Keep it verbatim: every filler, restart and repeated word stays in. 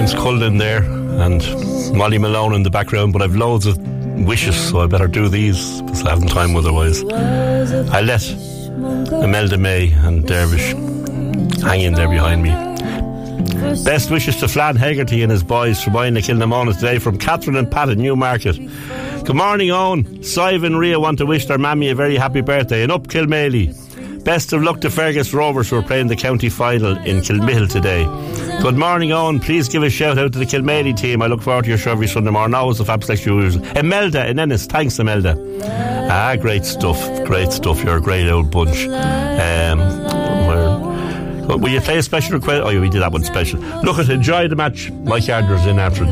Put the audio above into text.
James Cullen there and Molly Malone in the background, but I've loads of wishes, so I better do these because I haven't time otherwise. I let Imelda May and Dervish hang in there behind me. Best wishes to Flan Hegarty and his boys from Moyna Kilnamona today from Catherine and Pat at Newmarket. Good morning, Owen. Sive and Ria want to wish their mammy a very happy birthday. And up Kilmaley. Best of luck to Fergus Rovers who are playing the county final in Kilmihill today. Good morning, Owen. Please give a shout out to the Kilmaley team. I look forward to your show every Sunday morning. Always a fab selection. Imelda in Ennis. Thanks, Imelda. Ah, great stuff. Great stuff. You're a great old bunch. Um, where, will you play a special request? Oh, yeah, we did that one special. Look at enjoy the match. Mike Gardner's in after